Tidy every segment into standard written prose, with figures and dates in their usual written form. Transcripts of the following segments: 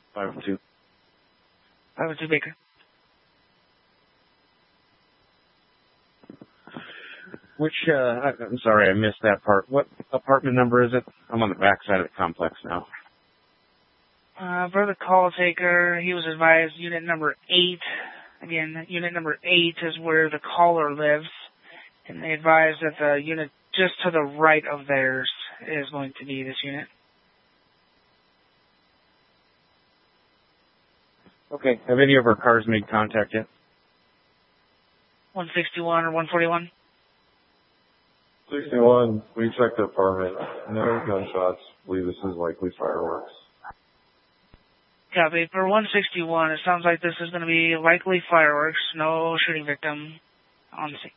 502. 502 Baker. I'm sorry, I missed that part. What apartment number is it? I'm on the back side of the complex now. For the call taker, he was advised unit number 8. Again, unit number 8 is where the caller lives. And they advised that the unit just to the right of theirs is going to be this unit. Okay. Have any of our cars made contact yet? 161 or 141? 61, we checked the apartment. No gunshots. Believe this is likely fireworks. Copy. For 161, it sounds like this is going to be likely fireworks. No shooting victim on the scene.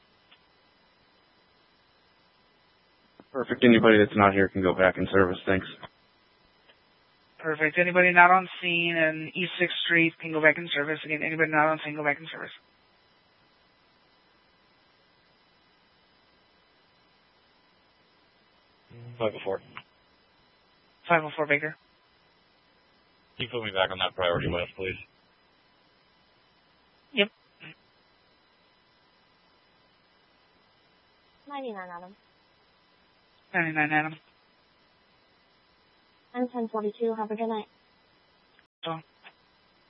Perfect. Anybody that's not here can go back in service. Thanks. Perfect. Anybody not on scene in East 6th Street can go back in service. Again, anybody not on scene, go back in service. Five before. 504 Baker. Can you put me back on that priority list, please? Yep. 99 Adam. 99 Adam. I'm 1042. Have a good night. So.